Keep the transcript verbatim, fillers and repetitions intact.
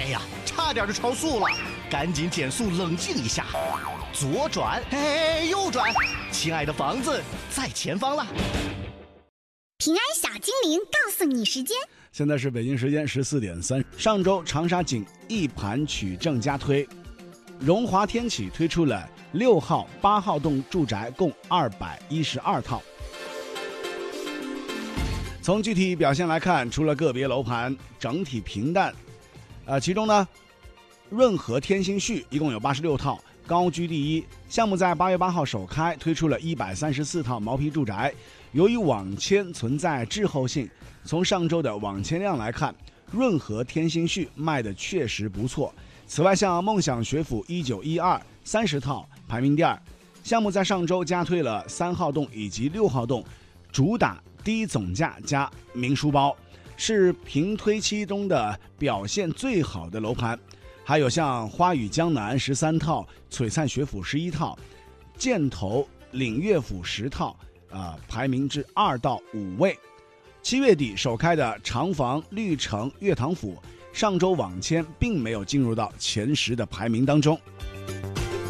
哎呀，差点就超速了，赶紧减速冷静一下，左转，嘿，右转，亲爱的房子在前方了。 平安小精灵告诉你时间， 现在是北京时间十四点三。上周长沙景一盘取正加推，荣华天启推出了六号、八号栋住宅共二百一十二套。从具体表现来看，除了个别楼盘整体平淡，呃，其中呢，润和天心序一共有八十六套，高居第一。项目在八月八号首开，推出了一百三十四套毛坯住宅。由于网签存在滞后性，从上周的网签量来看，润和天心序卖的确实不错。此外，像梦想学府一九一二三十套排名第二。项目在上周加推了三号栋以及六号栋，主打低总价加名书包，是平推期中的表现最好的楼盘。还有像花语江南十三套、璀璨学府十一套、箭头领乐府十套。呃，排名至二到五位。七月底首开的长房绿城悦堂府，上周网签并没有进入到前十的排名当中。